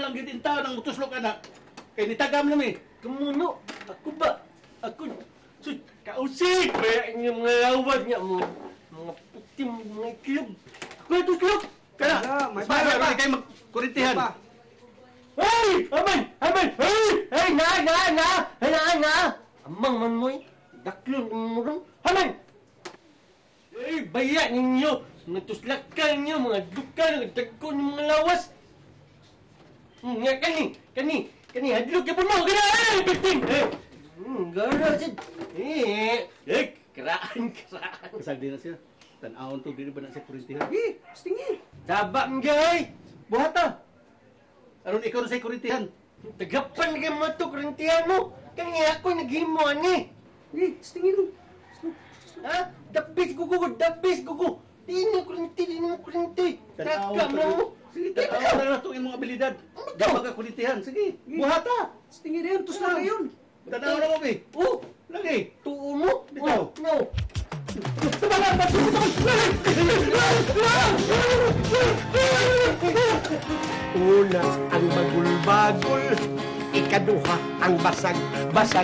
lang gitin tao ng utuslok anak. Kay nitagam nami. Kamuno, ako ba? Ako, kausig! Kaya inyong mga lawad niya mo. Mga putim, mga iklog. Ako ito iklog! Kana, May mas maaari pa. kayo magkurintihan. Hey! Amay! Amay! Hey! Hey! Na! Amang man mo'y daklon ang murong. Hamay! Hey! Bayan ninyo! Mga tuslakan ninyo, mga dukan, mga dagkon, mga lawas. Nga kani, hadlok ka po mo, gana! Ay, bitin! Gara, sid! Keraan. Sagdi na siya. Tanawon to, dili ba na siya kurintihan? Stingi. Taba, mga buhata! Aron ikaw na siya kurintihan. Tagapan ka mo ito, kurintihan mo! Kani ako naghimo, ani! Stingi dun. Ha? Dabis gugu! Di na kurinti! Taka mo! Sige, tanawon na lang itong imong abilidad. Dapat ka kurintihan. Sige, buhata. Stingi na yun. Tus na yun. Tanaw na mo, be. Oh! Lagi. Tuo mo! Bitaw. No! Una ang bagul-bagul, ikaduha ang basag-basag.